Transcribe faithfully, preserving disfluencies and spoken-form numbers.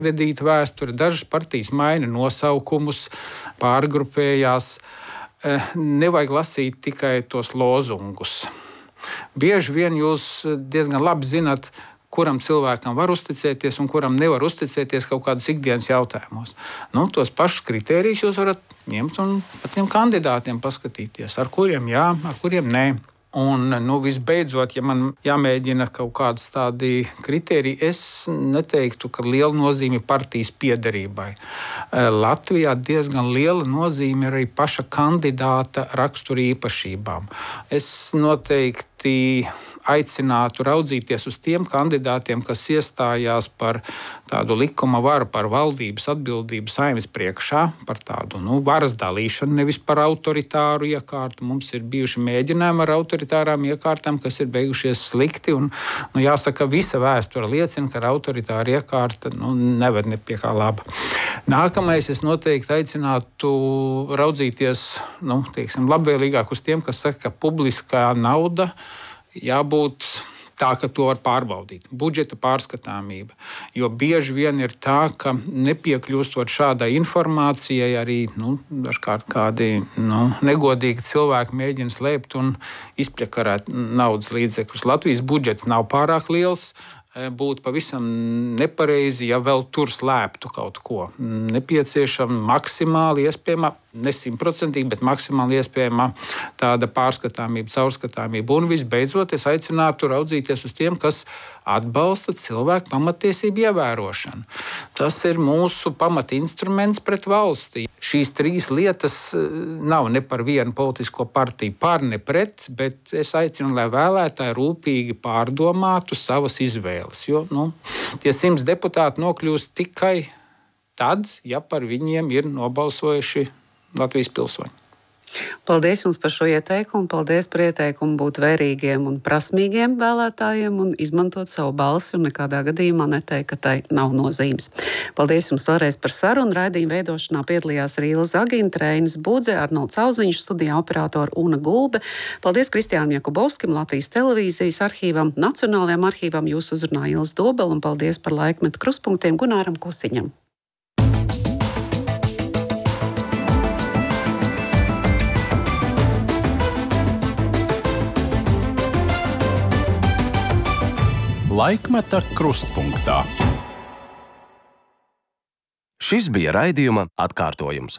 kredīta vēsture, dažas partijas maina nosaukumus, pārgrupējās. Nevajag lasīt tikai tos lozungus. Bieži vien jūs diezgan labi zināt, kuram cilvēkam var uzticēties un kuram nevar uzticēties kaut kādos ikdienas jautājumos. Nu, tos pašus kritērijus jūs varat ņemt un par tiem kandidātiem paskatīties, ar kuriem jā, ar kuriem nē. Un, nu, visbeidzot, ja man jāmēģina kaut kādas tādi kritēriji, es neteiktu, ka liela nozīme ir partijas piederībai. Latvijā diezgan liela nozīme ir arī paša kandidāta rakstura īpašībām. Es noteikti aicinātu raudzīties uz tiem kandidātiem, kas iestājās par tādu likuma varu, par valdības atbildību Saeimas priekšā, par tādu nu, varas dalīšanu, nevis par autoritāru iekārtu. Mums ir bijuši mēģinājumi ar autoritārām iekārtām, kas ir beigušies slikti. Un, nu, jāsaka, visa vēsture liecina, ka autoritāra iekārta nu, neved ne pie kā laba. Nākamais es noteikti aicinātu raudzīties nu, teiksim, labvēlīgāk uz tiem, kas saka, ka publiskā nauda jābūt tā, ka to var pārbaudīt. Budžeta pārskatāmība. Jo bieži vien ir tā, ka nepiekļūstot šādai informācijai arī nu, dažkārt kādi nu, negodīgi cilvēki mēģina slēpt un izpļakarēt naudas līdzekļus. Latvijas budžets nav pārāk liels. Būtu pavisam nepareizi, ja vēl tur slēptu kaut ko. Nepieciešama maksimāli iespējama, ne simtprocentīgi, bet maksimāli iespējama tāda pārskatāmība, caurskatāmība. Un visbeidzot, es aicinātu raudzīties uz tiem, kas atbalsta cilvēku pamatiesību ievērošanu. Tas ir mūsu pamatinstruments pret valsti. Šīs trīs lietas nav ne par vienu politisko partiju par, ne pret, bet es aicinu, lai vēlētāji rūpīgi pārdomātu savas izvēles. Jo nu, tie simts deputāti nokļūst tikai tad, ja par viņiem ir nobalsojuši Latvijas pilsoņi. Paldies jums par šo ieteikumu. Paldies par ieteikumu būt vērīgiem un prasmīgiem vēlētājiem un izmantot savu balsi un nekādā gadījumā neteikt, ka tai nav nozīmes. Paldies jums vēlreiz par sarunu. Raidījuma veidošanā piedalījās Rīla Zagina, Reinis Budze, Arnolds Auziņš, studijā operātora Una Gulbe. Paldies Kristiānam Jakubovskim, Latvijas televīzijas arhīvam, Nacionālajām arhīvam, jūs uzrunāja Ilze Dobele, un paldies par laikmetu kruspunktiem Gunāram Kusiņam. Laikmeta krustpunktā. Šis bija raidījuma atkārtojums.